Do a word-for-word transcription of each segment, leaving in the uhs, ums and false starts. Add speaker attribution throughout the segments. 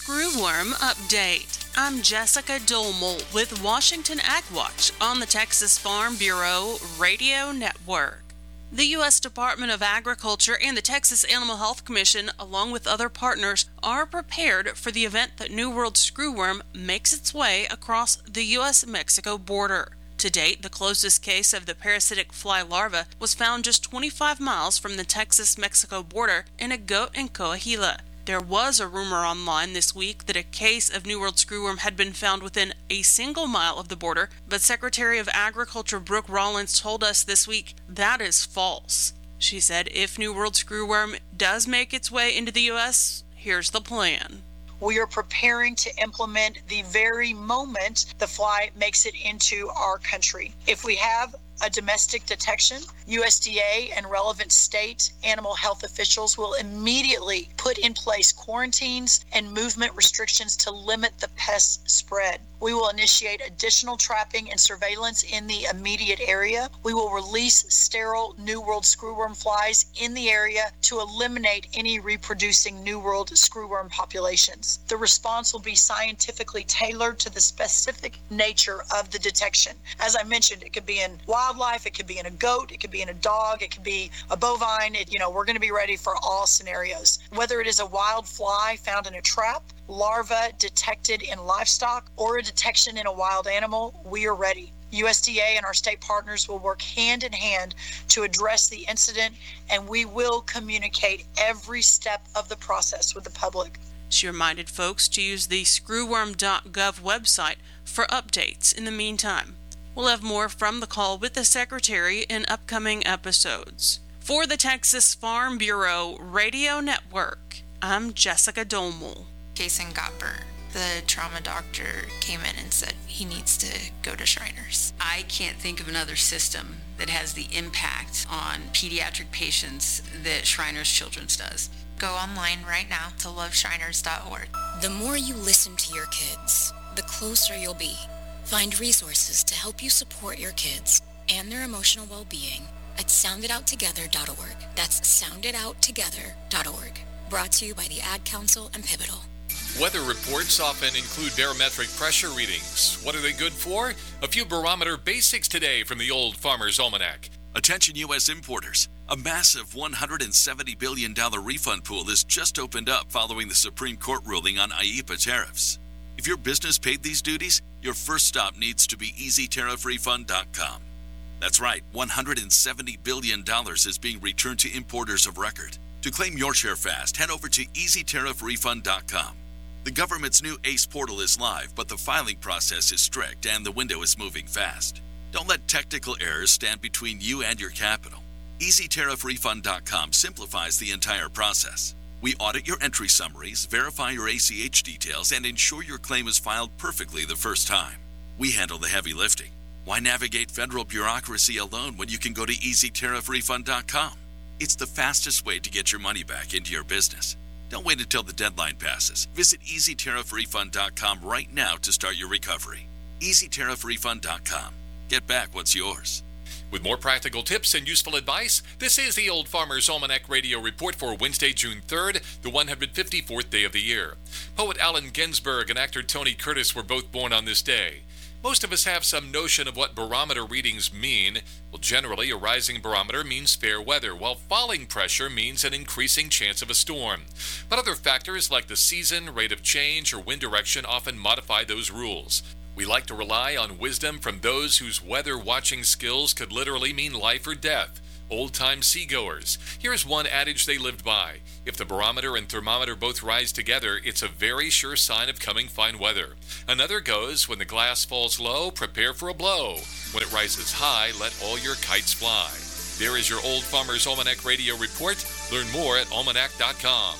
Speaker 1: Screwworm Update. I'm Jessica Dolmel with Washington Ag Watch on the Texas Farm Bureau Radio Network. The U S Department of Agriculture and the Texas Animal Health Commission, along with other partners, are prepared for the event that New World Screwworm makes its way across the U S Mexico border. To date, the closest case of the parasitic fly larva was found just twenty-five miles from the Texas-Mexico border in a goat in Coahuila. There was a rumor online this week that a case of New World Screwworm had been found within a single mile of the border, but Secretary of Agriculture Brooke Rollins told us this week that is false. She said if New World Screwworm does make its way into the U S, here's the plan.
Speaker 2: We are preparing to implement the very moment the fly makes it into our country. If we have a domestic detection, U S D A and relevant state animal health officials will immediately put in place quarantines and movement restrictions to limit the pest spread. We will initiate additional trapping and surveillance in the immediate area. We will release sterile New World Screwworm flies in the area to eliminate any reproducing New World Screwworm populations. The response will be scientifically tailored to the specific nature of the detection. As I mentioned, it could be in wildlife, it could be in a goat, it could be in a dog, it could be a bovine. It, you know, we're going to be ready for all scenarios. Whether it is a wild fly found in a trap, larva detected in livestock, or a detection in a wild animal, we are ready. U S D A and our state partners will work hand in hand to address the incident, and we will communicate every step of the process with the public.
Speaker 1: She reminded folks to use the screwworm dot gov website for updates in the meantime. We'll have more from the call with the Secretary in upcoming episodes. For the Texas Farm Bureau Radio Network, I'm Jessica Dolmel.
Speaker 3: Jason got burnt. The trauma doctor came in and said he needs to go to Shriners.
Speaker 4: I can't think of another system that has the impact on pediatric patients that Shriners Children's does.
Speaker 3: Go online right now to love shriners dot org.
Speaker 5: The more you listen to your kids, the closer you'll be. Find resources to help you support your kids and their emotional well-being at sound it out together dot org. That's sound it out together dot org. Brought to you by the Ad Council and Pivotal.
Speaker 6: Weather reports often include barometric pressure readings. What are they good for? A few barometer basics today from the Old Farmer's Almanac.
Speaker 7: Attention U S importers. A massive one hundred seventy billion dollars refund pool has just opened up following the Supreme Court ruling on I E P A tariffs. If your business paid these duties, your first stop needs to be easy tariff refund dot com. That's right, one hundred seventy billion dollars is being returned to importers of record. To claim your share fast, head over to easy tariff refund dot com. The government's new ACE portal is live, but the filing process is strict and the window is moving fast. Don't let technical errors stand between you and your capital. easy tariff refund dot com simplifies the entire process. We audit your entry summaries, verify your A C H details, and ensure your claim is filed perfectly the first time. We handle the heavy lifting. Why navigate federal bureaucracy alone when you can go to easy tariff refund dot com? It's the fastest way to get your money back into your business. Don't wait until the deadline passes. Visit easy tariff refund dot com right now to start your recovery. easy tariff refund dot com. Get back what's yours.
Speaker 6: With more practical tips and useful advice, this is the Old Farmer's Almanac Radio Report for Wednesday, June third, the one hundred fifty-fourth day of the year. Poet Allen Ginsberg and actor Tony Curtis were both born on this day. Most of us have some notion of what barometer readings mean. Well, generally, a rising barometer means fair weather, while falling pressure means an increasing chance of a storm. But other factors like the season, rate of change, or wind direction often modify those rules. We like to rely on wisdom from those whose weather-watching skills could literally mean life or death. Old-time seagoers. Here's one adage they lived by. If the barometer and thermometer both rise together, it's a very sure sign of coming fine weather. Another goes, when the glass falls low, prepare for a blow. When it rises high, let all your kites fly. There is your Old Farmer's Almanac Radio Report. Learn more at almanac dot com.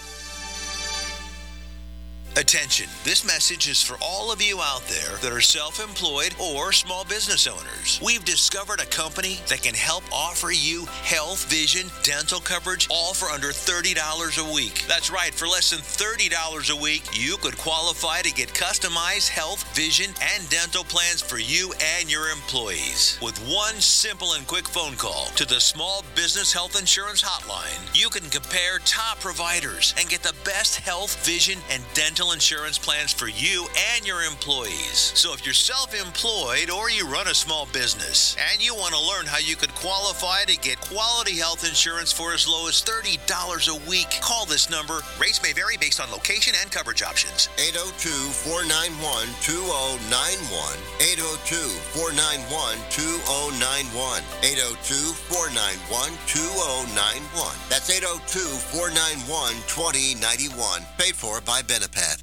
Speaker 8: Attention, this message is for all of you out there that are self-employed or small business owners. We've discovered a company that can help offer you health, vision, dental coverage, all for under thirty dollars a week. That's right, for less than thirty dollars a week, you could qualify to get customized health, vision, and dental plans for you and your employees. With one simple and quick phone call to the Small Business Health Insurance Hotline, you can compare top providers and get the best health, vision, and dental dental insurance plans for you and your employees. So if you're self-employed or you run a small business and you want to learn how you could qualify to get quality health insurance for as low as thirty dollars a week, call this number. Rates may vary based on location and coverage options.
Speaker 9: eight oh two, four nine one, two oh nine one. eight oh two, four nine one, two oh nine one. eight oh two, four nine one, two oh nine one. That's eight oh two, four nine one, two oh nine one. Paid for by Benepad.